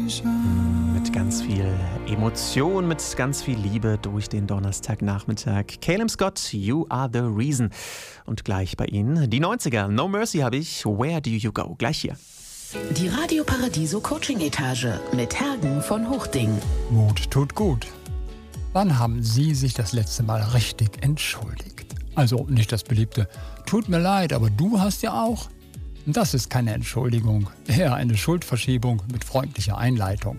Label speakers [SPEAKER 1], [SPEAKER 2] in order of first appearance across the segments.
[SPEAKER 1] Mit ganz viel Emotion, mit ganz viel Liebe durch den Donnerstagnachmittag. Caleb Scott, You Are The Reason. Und gleich bei Ihnen die 90er. No Mercy habe ich, Where Do You Go? Gleich hier.
[SPEAKER 2] Die Radio Paradiso Coaching Etage mit Hergen von Hochding.
[SPEAKER 3] Mut tut gut. Wann haben Sie sich das letzte Mal richtig entschuldigt? Also nicht das beliebte, tut mir leid, aber du hast ja auch. Das ist keine Entschuldigung, eher eine Schuldverschiebung mit freundlicher Einleitung.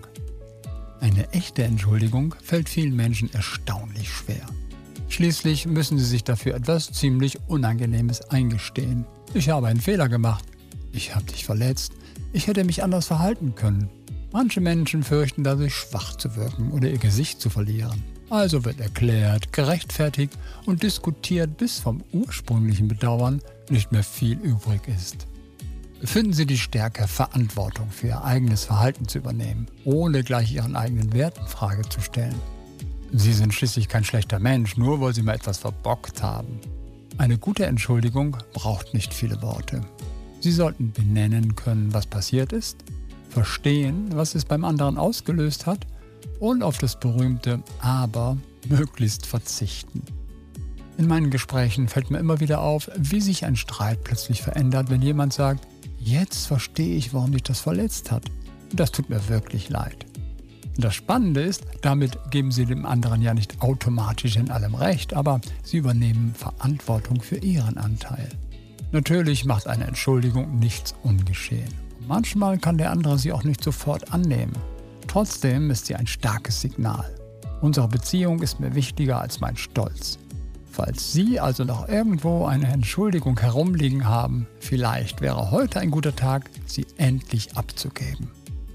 [SPEAKER 3] Eine echte Entschuldigung fällt vielen Menschen erstaunlich schwer. Schließlich müssen sie sich dafür etwas ziemlich Unangenehmes eingestehen. Ich habe einen Fehler gemacht. Ich habe dich verletzt. Ich hätte mich anders verhalten können. Manche Menschen fürchten dadurch, schwach zu wirken oder ihr Gesicht zu verlieren. Also wird erklärt, gerechtfertigt und diskutiert, bis vom ursprünglichen Bedauern nicht mehr viel übrig ist. Finden Sie die Stärke, Verantwortung für Ihr eigenes Verhalten zu übernehmen, ohne gleich Ihren eigenen Wert in Frage zu stellen. Sie sind schließlich kein schlechter Mensch, nur weil Sie mal etwas verbockt haben. Eine gute Entschuldigung braucht nicht viele Worte. Sie sollten benennen können, was passiert ist, verstehen, was es beim anderen ausgelöst hat und auf das berühmte Aber möglichst verzichten. In meinen Gesprächen fällt mir immer wieder auf, wie sich ein Streit plötzlich verändert, wenn jemand sagt, jetzt verstehe ich, warum dich das verletzt hat. Das tut mir wirklich leid. Das Spannende ist, damit geben Sie dem anderen ja nicht automatisch in allem recht, aber Sie übernehmen Verantwortung für Ihren Anteil. Natürlich macht eine Entschuldigung nichts ungeschehen. Manchmal kann der andere sie auch nicht sofort annehmen. Trotzdem ist sie ein starkes Signal. Unsere Beziehung ist mir wichtiger als mein Stolz. Falls Sie also noch irgendwo eine Entschuldigung herumliegen haben, vielleicht wäre heute ein guter Tag, sie endlich abzugeben.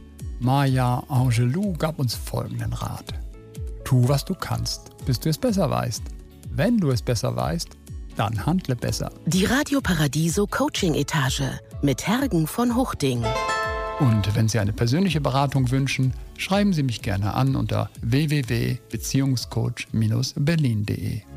[SPEAKER 3] Maya Angelou gab uns folgenden Rat. Tu, was du kannst, bis du es besser weißt. Wenn du es besser weißt, dann handle besser.
[SPEAKER 2] Die Radio Paradiso Coaching Etage mit Hergen von Hochding.
[SPEAKER 3] Und wenn Sie eine persönliche Beratung wünschen, schreiben Sie mich gerne an unter www.beziehungscoach-berlin.de.